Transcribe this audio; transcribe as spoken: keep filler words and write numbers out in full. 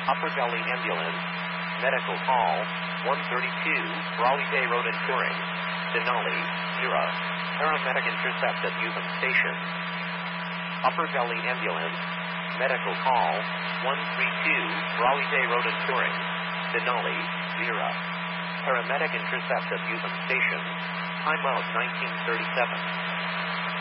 Upper Valley Ambulance, medical call, one thirty-two, Raleigh Bay Road in Turing, Denali, Mira, paramedic intercept at Euban Station. Upper Valley Ambulance, medical call, one thirty-two, Raleigh Bay Road in Turing, Denali, Mira, paramedic intercept at Euban Station, timeout nineteen thirty-seven.